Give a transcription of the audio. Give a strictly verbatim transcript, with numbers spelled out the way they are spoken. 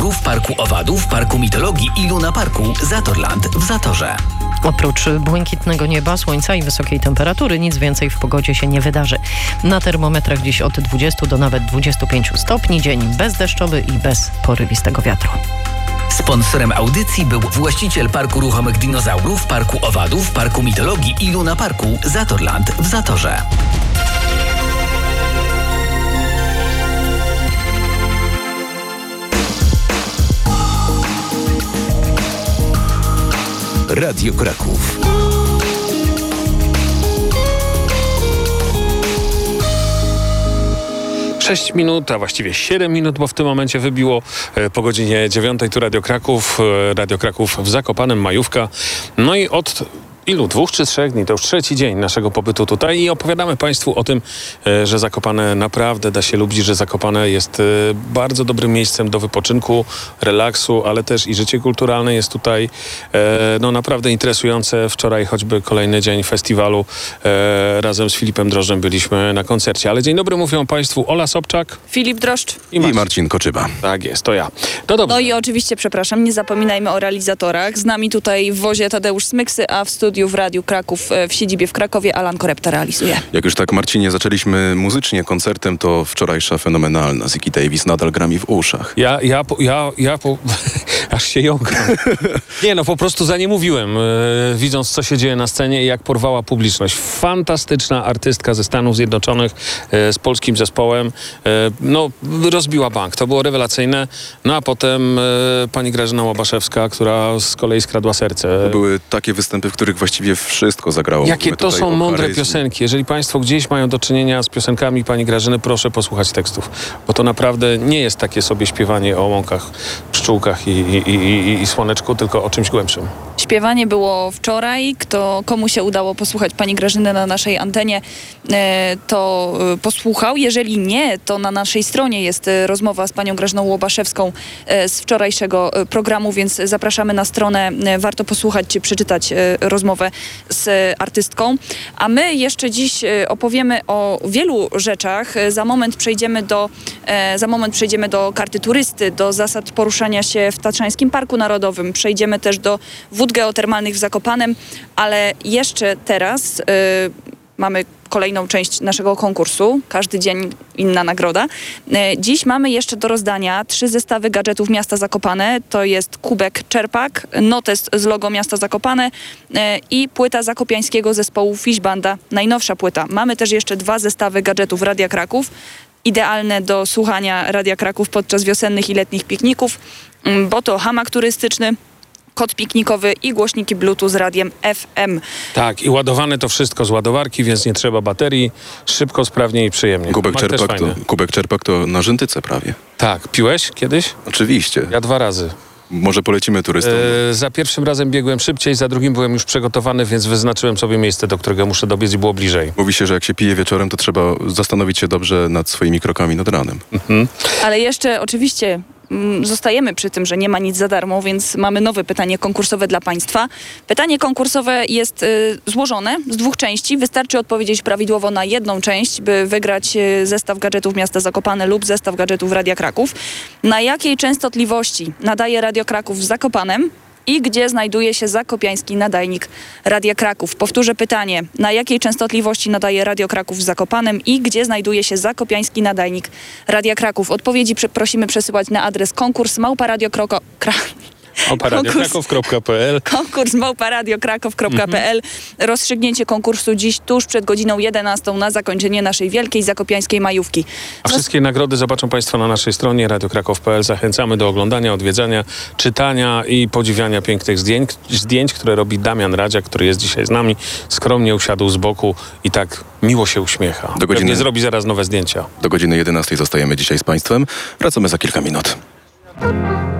dinozaurów, Parku Owadów, Parku Mitologii i Luna Parku Zatorland w Zatorze. Oprócz błękitnego nieba, słońca i wysokiej temperatury nic więcej w pogodzie się nie wydarzy. Na termometrach dziś od dwudziestu do nawet dwudziestu pięciu stopni. Dzień bezdeszczowy i bez porywistego wiatru. Sponsorem audycji był właściciel Parku Ruchomych Dinozaurów, Parku Owadów, Parku Mitologii i Luna Parku Zatorland w Zatorze. Radio Kraków. sześć minut, a właściwie siedem minut, bo w tym momencie wybiło e, po godzinie dziewiątej tu Radio Kraków, e, Radio Kraków w Zakopanem, majówka. No i od ilu? Dwóch czy trzech dni? To już trzeci dzień naszego pobytu tutaj i opowiadamy Państwu o tym, e, że Zakopane naprawdę da się lubić, że Zakopane jest e, bardzo dobrym miejscem do wypoczynku, relaksu, ale też i życie kulturalne jest tutaj e, no naprawdę interesujące. Wczoraj choćby kolejny dzień festiwalu e, razem z Filipem Drożdżem byliśmy na koncercie. Ale dzień dobry mówią Państwu Ola Sobczak, Filip Drożdż i Marcin, I Marcin Koczyba. Tak jest, to ja. No dobrze. No i oczywiście, przepraszam, nie zapominajmy o realizatorach. Z nami tutaj w wozie Tadeusz Smyksy, a w studiu w Radiu Kraków w siedzibie w Krakowie Alan Korepta realizuje. Jak już tak, Marcinie, zaczęliśmy muzycznie koncertem, to wczorajsza fenomenalna Ziggy Davis nadal gra mi w uszach. Ja, ja, po, ja, ja po... aż się jąkam. Nie no, po prostu za nie mówiłem, e, widząc co się dzieje na scenie i jak porwała publiczność. Fantastyczna artystka ze Stanów Zjednoczonych e, z polskim zespołem. E, no, rozbiła bank. To było rewelacyjne. No a potem e, pani Grażyna Łabaszewska, która z kolei skradła serce. To były takie występy, w których właściwie wszystko zagrało. Jakie Mówimy to tutaj są o mądre charyzmie. piosenki. Jeżeli Państwo gdzieś mają do czynienia z piosenkami pani Grażyny, proszę posłuchać tekstów. Bo to naprawdę nie jest takie sobie śpiewanie o łąkach, pszczółkach i, i, i, i słoneczku, tylko o czymś głębszym. Śpiewanie było wczoraj. Kto, komu się udało posłuchać pani Grażyny na naszej antenie, e, to e, posłuchał. Jeżeli nie, to na naszej stronie jest e, rozmowa z panią Grażyną Łobaszewską e, z wczorajszego e, programu, więc zapraszamy na stronę. E, warto posłuchać czy przeczytać e, rozmowę z e, artystką. A my jeszcze dziś e, opowiemy o wielu rzeczach. E, za moment przejdziemy do e, za moment przejdziemy do karty turysty, do zasad poruszania się w Tatrzańskim Parku Narodowym. Przejdziemy też do wód geotermalnych w Zakopanem, ale jeszcze teraz y, mamy kolejną część naszego konkursu. Każdy dzień inna nagroda. Y, dziś mamy jeszcze do rozdania trzy zestawy gadżetów miasta Zakopane. To jest kubek Czerpak, notes z logo miasta Zakopane y, i płyta zakopiańskiego zespołu Fish Banda, najnowsza płyta. Mamy też jeszcze dwa zestawy gadżetów Radia Kraków, idealne do słuchania Radia Kraków podczas wiosennych i letnich pikników, y, bo to hamak turystyczny, kod piknikowy i głośniki Bluetooth z radiem F M. Tak, i ładowane to wszystko z ładowarki, więc nie trzeba baterii. Szybko, sprawnie i przyjemnie. Kubek Hamak też Czerpak, to, fajny. kubek Czerpak to na Żyntyce prawie. Tak, piłeś kiedyś? Oczywiście. Ja dwa razy. Może polecimy turystom. E, za pierwszym razem biegłem szybciej, za drugim byłem już przygotowany, więc wyznaczyłem sobie miejsce, do którego muszę dobiec i było bliżej. Mówi się, że jak się pije wieczorem, to trzeba zastanowić się dobrze nad swoimi krokami nad ranem. Mhm. Ale jeszcze oczywiście mm, zostajemy przy tym, że nie ma nic za darmo, więc mamy nowe pytanie konkursowe dla Państwa. Pytanie konkursowe jest y, złożone z dwóch części. Wystarczy odpowiedzieć prawidłowo na jedną część, by wygrać y, zestaw gadżetów miasta Zakopane lub zestaw gadżetów Radia Kraków. Na jakiej częstotliwości nadaje Radio Kraków z Zakopanem i gdzie znajduje się zakopiański nadajnik Radia Kraków? Powtórzę pytanie. Na jakiej częstotliwości nadaje Radio Kraków z Zakopanem i gdzie znajduje się zakopiański nadajnik Radia Kraków? Odpowiedzi prze- prosimy przesyłać na adres konkurs małpa radio kroko... Kra- opa radio kraków kropka p l Konkurs małpa radio kraków kropka p l. Rozstrzygnięcie konkursu dziś tuż przed godziną jedenastą na zakończenie naszej wielkiej zakopiańskiej majówki. A wszystkie nagrody zobaczą Państwo na naszej stronie radio kraków kropka p l. Zachęcamy do oglądania, odwiedzania, czytania i podziwiania pięknych zdjęć, zdjęć, które robi Damian Radziak, który jest dzisiaj z nami. Skromnie usiadł z boku i tak miło się uśmiecha. Do godziny- Pewnie zrobi zaraz nowe zdjęcia. Do godziny jedenastej zostajemy dzisiaj z Państwem. Wracamy za kilka minut.